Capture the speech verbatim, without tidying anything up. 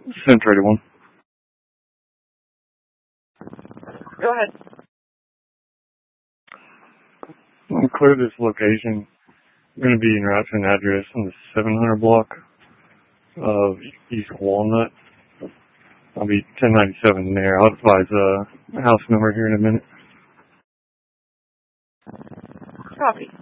Centrated one. Go ahead. I'll clear this location. I'm going to be in route to an address on the seven hundred block of East Walnut. I'll be ten ninety-seven there. I'll advise a uh, house number here in a minute. Copy.